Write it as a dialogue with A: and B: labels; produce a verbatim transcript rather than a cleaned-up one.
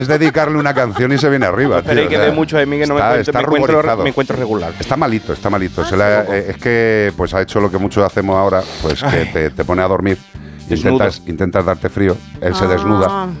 A: Es dedicarle una canción y se viene arriba.
B: Pero hay que
A: o sea,
B: ver mucho de mí que no
A: está,
B: me, encuentro,
A: está
B: me, encuentro,
A: ruborizado.
B: me encuentro regular.
A: Está malito, está malito.
C: Ah,
A: Se la- eh, es que pues ha hecho lo que muchos hacemos ahora, pues que te, te pone a dormir.
B: Desnudo.
A: Intentas, intentas darte frío, él se
C: Ah.
A: desnuda